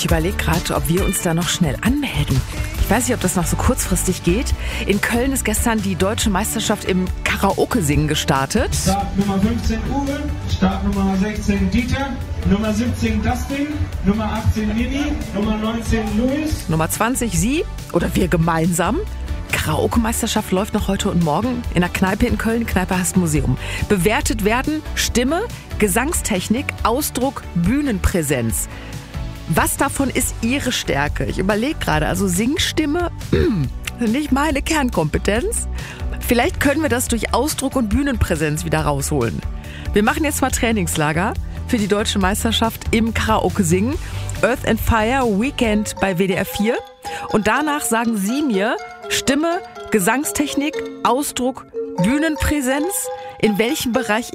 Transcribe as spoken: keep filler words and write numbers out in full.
Ich überlege gerade, ob wir uns da noch schnell anmelden. Ich weiß nicht, ob das noch so kurzfristig geht. In Köln ist gestern die deutsche Meisterschaft im Karaoke-Singen gestartet. Start Nummer fünfzehn Uwe, Start Nummer sechzehn Dieter, Nummer siebzehn Dustin, Nummer achtzehn Nini, Nummer neunzehn Luis. Nummer zwanzig Sie oder wir gemeinsam. Karaoke-Meisterschaft läuft noch heute und morgen in der Kneipe in Köln, Kneipe heißt Museum. Bewertet werden Stimme, Gesangstechnik, Ausdruck, Bühnenpräsenz. Was davon ist Ihre Stärke? Ich überlege gerade, also Singstimme, mh, nicht meine Kernkompetenz. Vielleicht können wir das durch Ausdruck und Bühnenpräsenz wieder rausholen. Wir machen jetzt mal Trainingslager für die deutsche Meisterschaft im Karaoke-Singen. Earth and Fire Weekend bei W D R vier. Und danach sagen Sie mir Stimme, Gesangstechnik, Ausdruck, Bühnenpräsenz, in welchem Bereich